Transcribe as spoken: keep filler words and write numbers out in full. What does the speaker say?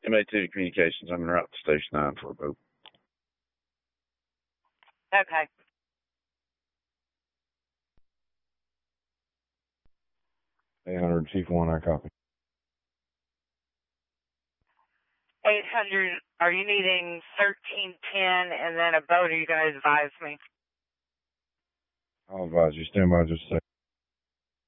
M A two Communications. I'm en route to Station nine for a boat. Okay. eight hundred, Chief one, I copy. eight hundred, are you needing thirteen ten and then a boat, or are you going to advise me? I'll advise you. Stand by just a second.